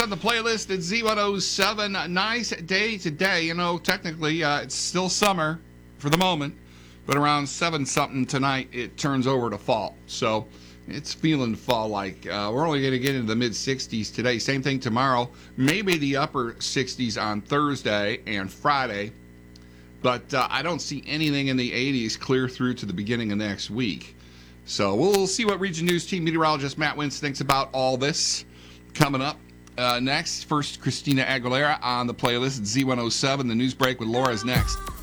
on the playlist at Z107. Nice day today. You know, technically, it's still summer for the moment, but around 7-something tonight, it turns over to fall. So it's feeling fall-like. We're only going to get into the mid-60s today. Same thing tomorrow. Maybe the upper 60s on Thursday and Friday. But I don't see anything in the 80s clear through to the beginning of next week. So we'll see what Region News Team meteorologist Matt Wintz thinks about all this coming up. Next, first Christina Aguilera on the playlist at Z107. The news break with Laura is next.